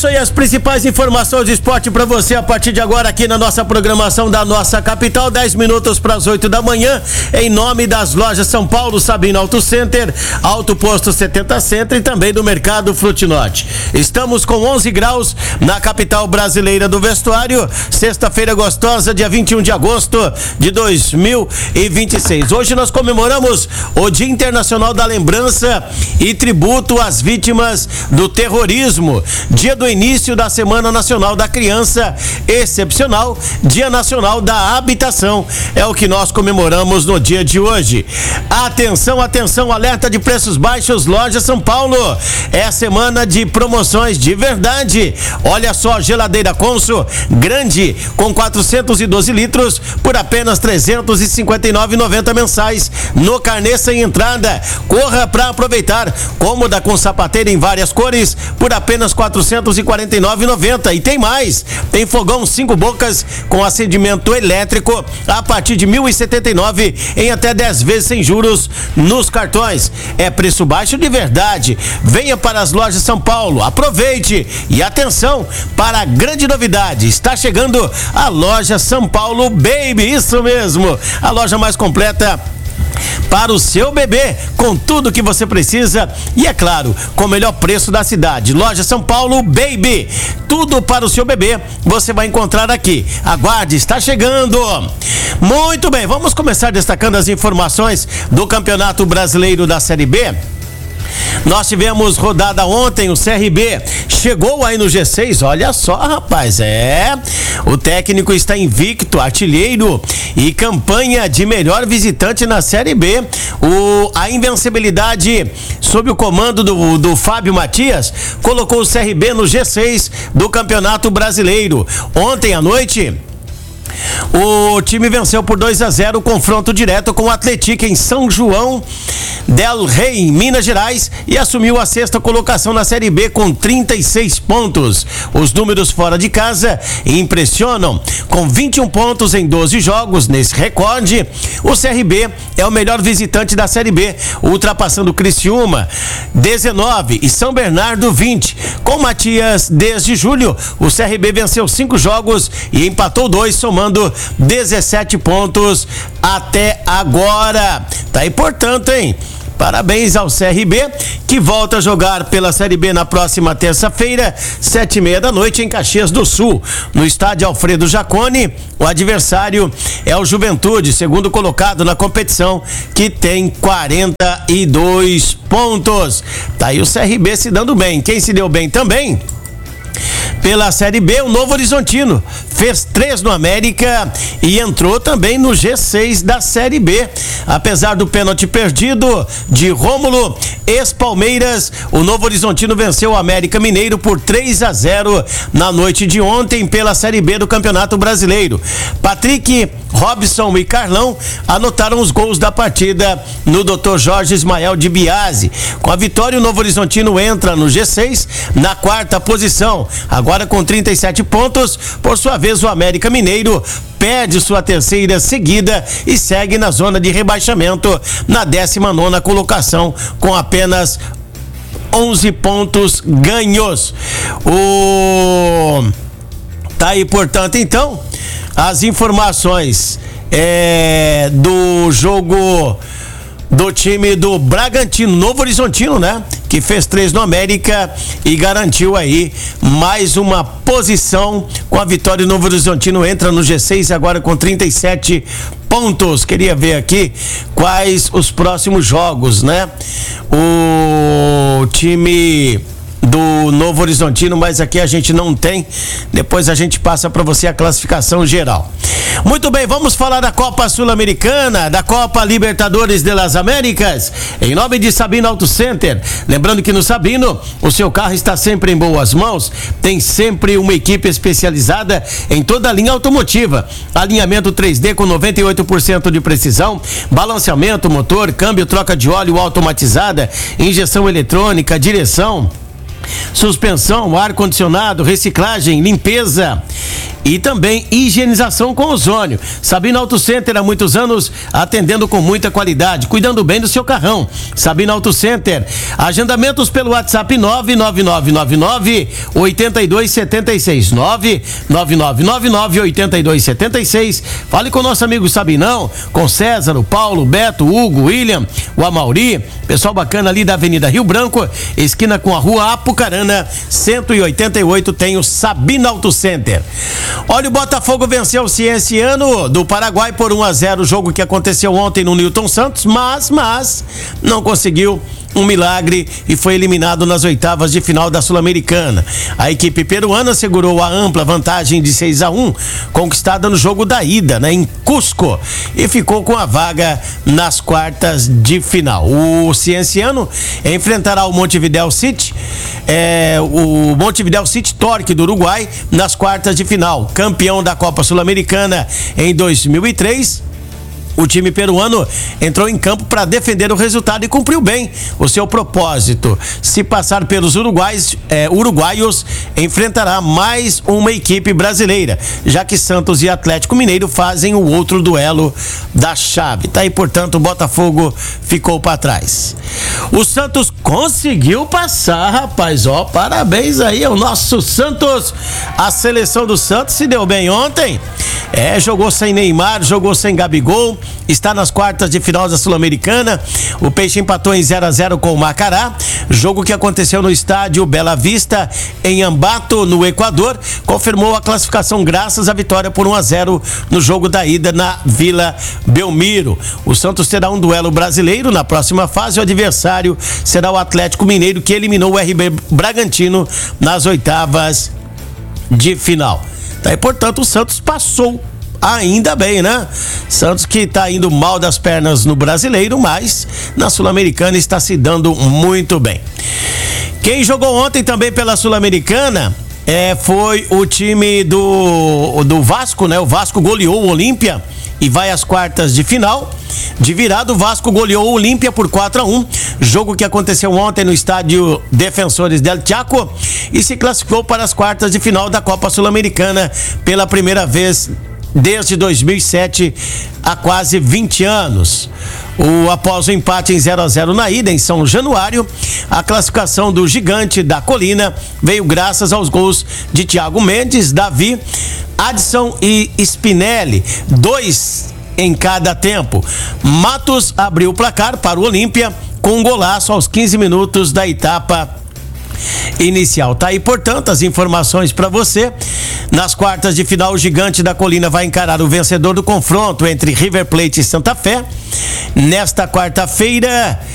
isso aí, as principais informações de esporte para você a partir de agora aqui na nossa programação da nossa capital, 10 minutos para as 8 da manhã, em nome das lojas São Paulo, Sabino Auto Center, Auto Posto 70 Center e também do Mercado Frutinorte. Estamos com 11 graus na capital brasileira do vestuário, sexta-feira gostosa, dia 21 de agosto de 2026. Hoje nós comemoramos o Dia Internacional da Lembrança e tributo às vítimas do terrorismo, dia do início da Semana Nacional da Criança Excepcional, Dia Nacional da Habitação, é o que nós comemoramos no dia de hoje. Atenção, atenção, alerta de preços baixos, Loja São Paulo, é a semana de promoções de verdade. Olha só, geladeira Consul grande com 412 litros por apenas R$ 359,90 mensais no carnê sem entrada. Corra para aproveitar. Cômoda com sapateira em várias cores por apenas R$ 449,90. E tem mais, tem fogão 5 bocas com acendimento elétrico a partir de R$ 1.079 em até 10 vezes sem juros nos cartões. É preço baixo de verdade. Venha para as lojas São Paulo, aproveite. E atenção para a grande novidade, está chegando a loja São Paulo Baby, isso mesmo, a loja mais completa para o seu bebê, com tudo que você precisa e, é claro, com o melhor preço da cidade. Loja São Paulo Baby, tudo para o seu bebê você vai encontrar aqui. Aguarde, está chegando. Muito bem, vamos começar destacando as informações do Campeonato Brasileiro da Série B. Nós tivemos rodada ontem, o CRB chegou aí no G6, olha só, rapaz, o técnico está invicto, artilheiro e campanha de melhor visitante na Série B. A invencibilidade sob o comando do Fábio Matias colocou o CRB no G6 do Campeonato Brasileiro. Ontem à noite, o time venceu por 2-0 o confronto direto com o Atlético em São João del Rei, em Minas Gerais, e assumiu a sexta colocação na Série B com 36 pontos. Os números fora de casa impressionam. Com 21 pontos em 12 jogos, nesse recorde, o CRB é o melhor visitante da Série B, ultrapassando Criciúma 19 e São Bernardo 20. Com Matias, desde julho, o CRB venceu 5 jogos e empatou 2, somando 17 pontos até agora. Tá aí, portanto, hein? Parabéns ao CRB, que volta a jogar pela Série B na próxima terça-feira, 7h30 da noite, em Caxias do Sul, no estádio Alfredo Jaconi. O adversário é o Juventude, segundo colocado na competição, que tem 42 pontos. Tá aí o CRB se dando bem. Quem se deu bem também pela Série B, o Novo Horizontino fez 3 no América e entrou também no G6 da Série B. Apesar do pênalti perdido de Rômulo, ex-Palmeiras, o Novo Horizontino venceu o América Mineiro por 3-0 na noite de ontem pela Série B do Campeonato Brasileiro. Patrick, Robson e Carlão anotaram os gols da partida no Dr. Jorge Ismael de Biasi. Com a vitória, o Novo Horizontino entra no G6 na 4ª posição, agora com 37 pontos. Por sua vez, o América Mineiro perde sua terceira seguida e segue na zona de rebaixamento na 19ª colocação com apenas 11 pontos ganhos. Tá aí, portanto, então, as informações do jogo do time do Bragantino, Novo Horizontino, né? Que fez 3 no América e garantiu aí mais uma posição. Com a vitória, o Novo Horizontino entra no G6 agora com 37 pontos. Queria ver aqui quais os próximos jogos, né? O time do Novo Horizontino, mas aqui a gente não tem. Depois a gente passa para você a classificação geral. Muito bem, vamos falar da Copa Sul-Americana, da Copa Libertadores de las Américas, em nome de Sabino Auto Center. Lembrando que no Sabino, o seu carro está sempre em boas mãos, tem sempre uma equipe especializada em toda a linha automotiva. Alinhamento 3D com 98% de precisão, balanceamento, motor, câmbio, troca de óleo automatizada, injeção eletrônica, direção, suspensão, ar-condicionado, reciclagem, limpeza e também higienização com ozônio. Sabino Auto Center, há muitos anos atendendo com muita qualidade, cuidando bem do seu carrão. Sabino Auto Center, agendamentos pelo WhatsApp 99999-8276, 99999-8276. Fale com o nosso amigo Sabinão, com César, o Paulo, o Beto, o Hugo, o William, o Amauri, pessoal bacana ali da Avenida Rio Branco, esquina com a Rua Apucarana, 188, tem o Sabino Auto Center. Olha, o Botafogo venceu o Cienciano do Paraguai por 1-0, jogo que aconteceu ontem no Newton Santos, mas não conseguiu um milagre e foi eliminado nas oitavas de final da Sul-Americana. A equipe peruana segurou a ampla vantagem de 6-1, conquistada no jogo da ida, em Cusco, e ficou com a vaga nas quartas de final. O Cienciano enfrentará o Montevideo City, o Montevideo City Torque do Uruguai, nas quartas de final. Campeão da Copa Sul-Americana em 2003, o time peruano entrou em campo para defender o resultado e cumpriu bem o seu propósito. Se passar pelos uruguaios, enfrentará mais uma equipe brasileira, já que Santos e Atlético Mineiro fazem o outro duelo da chave. Tá aí, portanto, o Botafogo ficou para trás. O Santos conseguiu passar, rapaz, parabéns aí ao nosso Santos. A seleção do Santos se deu bem ontem. Jogou sem Neymar, jogou sem Gabigol, está nas quartas de final da Sul-Americana. O Peixe empatou em 0-0 com o Macará, jogo que aconteceu no estádio Bela Vista, em Ambato, no Equador. Confirmou a classificação graças à vitória por 1-0 no jogo da ida na Vila Belmiro. O Santos terá um duelo brasileiro na próxima fase. O adversário será o Atlético Mineiro, que eliminou o RB Bragantino nas oitavas de final. E, portanto, o Santos passou, ainda bem, né? Santos que tá indo mal das pernas no Brasileiro, mas na Sul-Americana está se dando muito bem. Quem jogou ontem também pela Sul-Americana foi o time do Vasco, né? O Vasco goleou o Olímpia e vai às quartas de final. De virada, o Vasco goleou o Olímpia por 4-1, jogo que aconteceu ontem no estádio Defensores del Chaco, e se classificou para as quartas de final da Copa Sul-Americana pela primeira vez desde 2007, há quase 20 anos. Após o empate em 0-0 na ida em São Januário, a classificação do Gigante da Colina veio graças aos gols de Thiago Mendes, Davi, Adson e Spinelli, 2 em cada tempo. Matos abriu o placar para o Olímpia com um golaço aos 15 minutos da etapa inicial. Tá aí, portanto, as informações para você. Nas quartas de final, o Gigante da Colina vai encarar o vencedor do confronto entre River Plate e Santa Fé nesta quarta-feira,